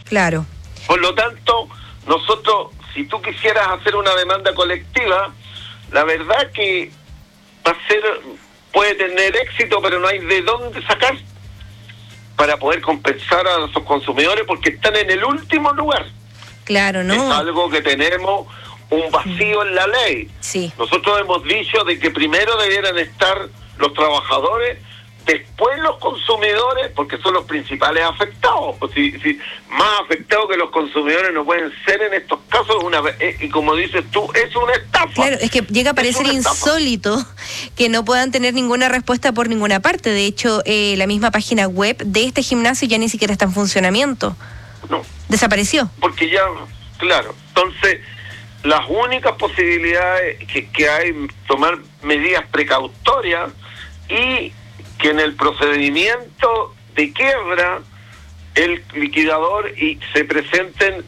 Claro. Por lo tanto, nosotros, si tú quisieras hacer una demanda colectiva, la verdad que puede tener éxito, pero no hay de dónde sacar para poder compensar a esos consumidores porque están en el último lugar. Claro, ¿no? Es algo que tenemos un vacío en la ley. Sí. Nosotros hemos dicho de que primero debieran estar los trabajadores, después los consumidores, porque son los principales afectados. Pues si más afectados que los consumidores no pueden ser en estos casos, y como dices tú, es una estafa. Claro, es que llega a parecer insólito que no puedan tener ninguna respuesta por ninguna parte. De hecho, la misma página web de este gimnasio ya ni siquiera está en funcionamiento. No. Desapareció. Porque ya, claro, entonces las únicas posibilidades que hay tomar medidas precautorias y que en el procedimiento de quiebra el liquidador y se presenten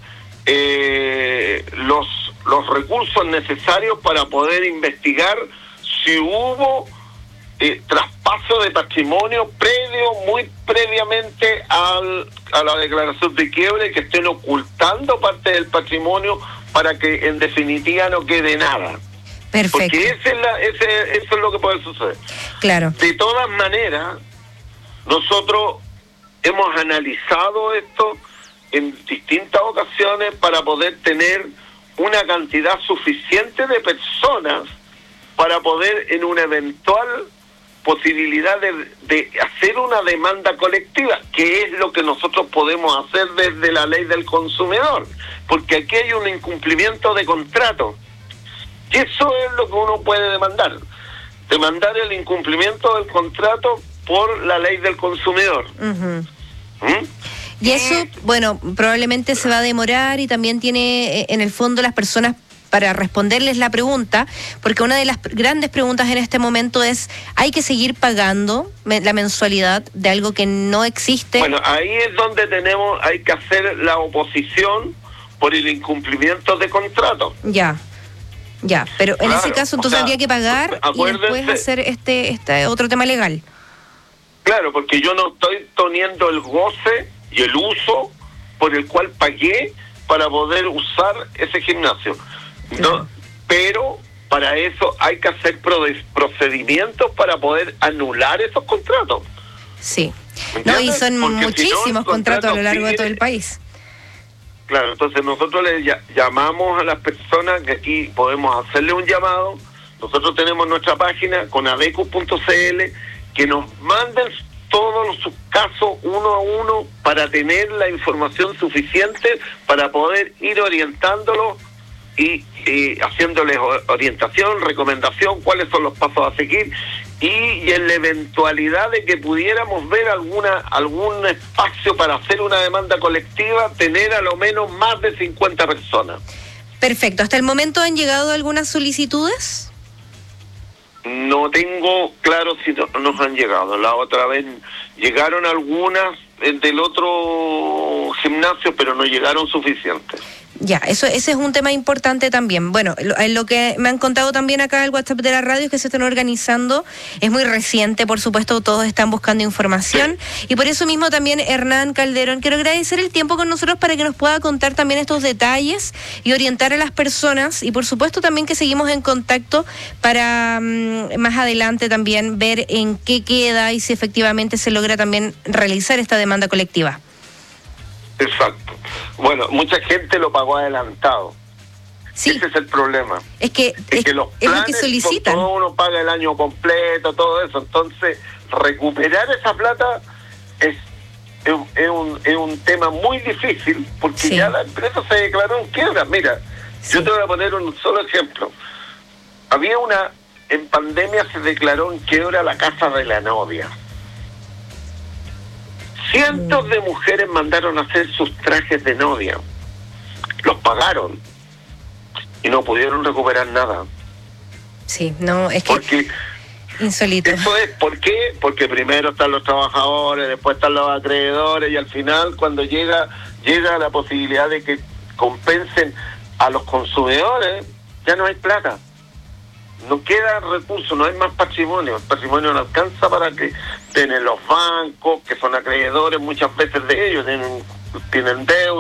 los recursos necesarios para poder investigar si hubo traspaso de patrimonio muy previamente a la declaración de quiebra y que estén ocultando parte del patrimonio para que en definitiva no quede nada. Perfecto. Porque eso es lo que puede suceder. Claro. De todas maneras, nosotros hemos analizado esto en distintas ocasiones para poder tener una cantidad suficiente de personas para poder en una eventual posibilidad de hacer una demanda colectiva, que es lo que nosotros podemos hacer desde la ley del consumidor, porque aquí hay un incumplimiento de contrato. Y eso es lo que uno puede demandar el incumplimiento del contrato por la ley del consumidor. Uh-huh. Y eso, bueno, probablemente se va a demorar y también tiene en el fondo las personas para responderles la pregunta, porque una de las grandes preguntas en este momento es, ¿hay que seguir pagando la mensualidad de algo que no existe? Bueno, ahí es donde hay que hacer la oposición por el incumplimiento de contrato. Ya, pero en ese caso entonces habría que pagar y después hacer este otro tema legal. Claro, porque yo no estoy teniendo el goce y el uso por el cual pagué para poder usar ese gimnasio. Claro. No, pero para eso hay que hacer procedimientos para poder anular esos contratos. Sí. No, y son muchísimos contratos a lo largo de todo el país. Claro, entonces nosotros le llamamos a las personas, que aquí podemos hacerle un llamado. Nosotros tenemos nuestra página conadecu.cl, que nos manden todos sus casos uno a uno para tener la información suficiente para poder ir orientándolos y haciéndoles orientación, recomendación, cuáles son los pasos a seguir, y en la eventualidad de que pudiéramos ver algún espacio para hacer una demanda colectiva, tener a lo menos más de 50 personas. Perfecto. ¿Hasta el momento han llegado algunas solicitudes? No tengo claro si nos han llegado. La otra vez llegaron algunas del otro gimnasio, pero no llegaron suficientes. Ya, ese es un tema importante también. Bueno, lo que me han contado también acá el WhatsApp de la radio es que se están organizando, es muy reciente, por supuesto, todos están buscando información, sí. Y por eso mismo también, Hernán Calderón, quiero agradecer el tiempo con nosotros para que nos pueda contar también estos detalles y orientar a las personas, y por supuesto también que seguimos en contacto para más adelante también ver en qué queda y si efectivamente se logra también realizar esta demanda colectiva. Exacto. Bueno, mucha gente lo pagó adelantado. Sí. Ese es el problema. Es que los planes, lo que solicitan. Todo uno paga el año completo, todo eso. Entonces, recuperar esa plata es un tema muy difícil, porque sí. Ya la empresa se declaró en quiebra. Mira, sí. Yo te voy a poner un solo ejemplo. En pandemia se declaró en quiebra la casa de la novia. Cientos de mujeres mandaron a hacer sus trajes de novia. Los pagaron y no pudieron recuperar nada. Sí, no, es que porque insólito. Eso es, ¿por qué? Porque primero están los trabajadores, después están los acreedores, y al final cuando llega la posibilidad de que compensen a los consumidores, ya no hay plata. No queda recursos, no hay más patrimonio. El patrimonio no alcanza para que tienen los bancos, que son acreedores muchas veces de ellos, tienen deuda.